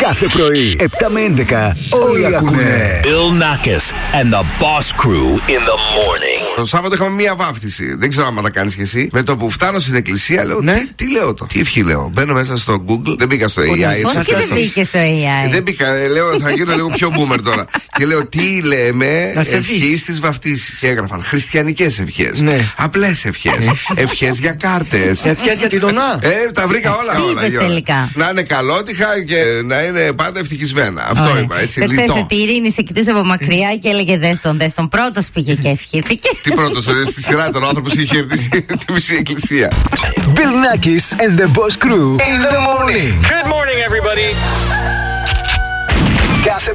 Κάθε πρωί, 7 με 11, όλοι ακούνε. Bill Nackis and the Boss Crew in the morning. Το Σάββατο είχαμε μία βάφτιση. Δεν ξέρω αν τα κάνεις κι εσύ. Με το που φτάνω στην εκκλησία λέω, τι λέω το. Τι ευχή λέω. Μπαίνω μέσα στο Google, δεν μπήκα στο AI. Πώς και δεν μπήκε στο AI. Δεν μπήκα, λέω θα γίνω λίγο πιο boomer τώρα. Και λέω τι λέμε ευχή στις βαφτίσεις. Και έγραφαν χριστιανικές ευχές. Απλές ευχές. Ευχές για κάρτες. Ευχές για την ονά. Τα βρήκα όλα. Τι είπες τελικά? Να είναι καλότυχα και να είναι πάντα ευτυχισμένα. Αυτό είπα. Έτσι, δεν ξέρεις ότι η Ειρήνη σε κοιτούσε από μακριά και έλεγε δες τον. Πρώτος πήγε και ευχήθηκε. Τι πρώτος, στη σειρά ήταν ο άνθρωπος που είχε χαιρετήσει τη μισή εκκλησία. Bill Nackis and the Boss Crew in the morning. Good morning, everybody. Κάθε